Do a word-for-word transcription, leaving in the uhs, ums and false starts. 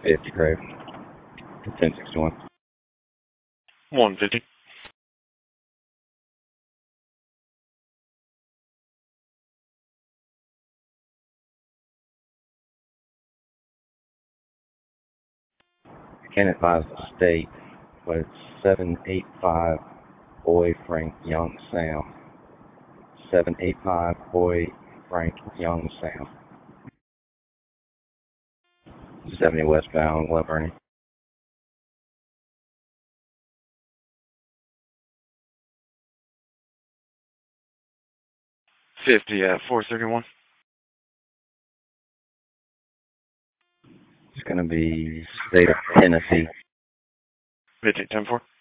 fifty, Crave. ten sixty-one. one fifty. Can't advise the state, but it's seven eight five Boy Frank Young Sam. seven eight five Boy Frank Young Sam. seventy westbound, Glen Burnie. fifty at four thirty-one. It's going to be state of Tennessee. fifty, ten four.